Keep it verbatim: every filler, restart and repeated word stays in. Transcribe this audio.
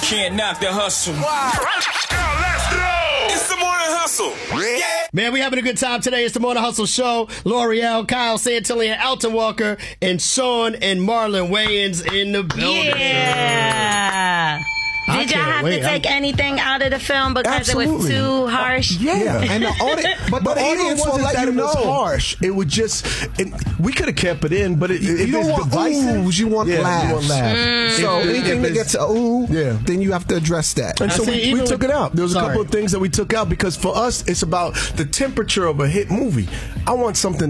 can't knock the hustle. Wow. Let's go. It's the Morning Hustle. Yeah. Man, we having a good time today. It's the Morning Hustle Show. L'Oreal, Kyle Santilli, and Elton Walker, and Sean and Marlon Wayans in the building. Yeah. I Did y'all can't have wait. to take I'm- anything out of the film because it was Absolutely. too harsh? Yeah, Yeah. and the audience, but the But even audience will wasn't let that you it know. was harsh. It would just. It, we could have kept it in, but it, You if don't it's want divisive, oohs, you want yeah, laughs. You want laughs. So If- if anything that it's- gets a ooh, Yeah. then you have to address that. And I so see, we, even we took with- it out. There was Sorry. a couple of things that we took out because for us, it's about the temperature of a hit movie. I want something